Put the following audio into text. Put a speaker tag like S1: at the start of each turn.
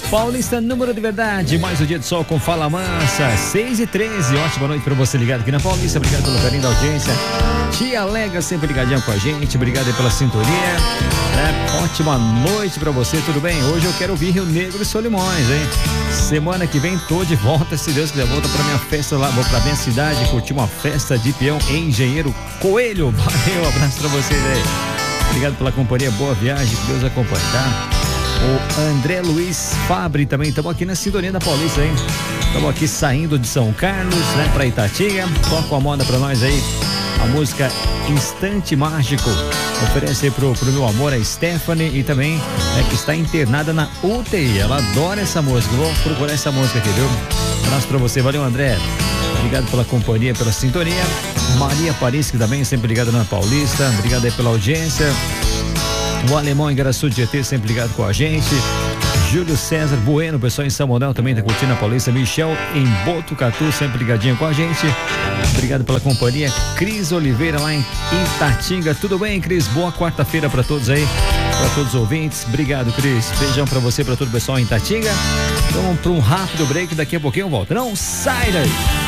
S1: Paulista, número de verdade, mais um dia de sol com Fala Mansa, 6h13, ótima noite pra você ligado aqui na Paulista, obrigado pelo carinho da audiência. Tia Lega sempre ligadinha com a gente, obrigado aí pela sintonia, ótima noite pra você, tudo bem? Hoje eu quero ouvir Rio Negro e Solimões, hein? Semana que vem tô de volta, se Deus quiser, volta pra minha festa lá, vou pra minha cidade, curtir uma festa de peão em Engenheiro Coelho. Valeu, abraço pra vocês aí. Obrigado pela companhia, boa viagem, que Deus acompanhe, tá? O André Luiz Fabri também, estamos aqui na sintonia da Paulista, hein? Estamos aqui saindo de São Carlos, né, pra Itatinga. Toca a moda pra nós aí, a música Instante Mágico. Oferece aí pro meu amor, a Stephanie, e também que está internada na UTI. Ela adora essa música, vou procurar essa música aqui, viu? Abraço pra você, valeu, André. Obrigado pela companhia, pela sintonia. Maria Paris, que também sempre ligada na Paulista. Obrigado aí pela audiência. O Alemão em Garaçu de GT, sempre ligado com a gente. Júlio César Bueno, pessoal em São Manuel também tá curtindo a Paulista. Michel em Botucatu, sempre ligadinho com a gente. Obrigado pela companhia. Cris Oliveira lá em Itatinga. Tudo bem, Cris? Boa quarta-feira para todos aí, para todos os ouvintes. Obrigado, Cris. Beijão para você, para todo o pessoal em Itatinga. Vamos para um rápido break, daqui a pouquinho eu volto. Não sai daí!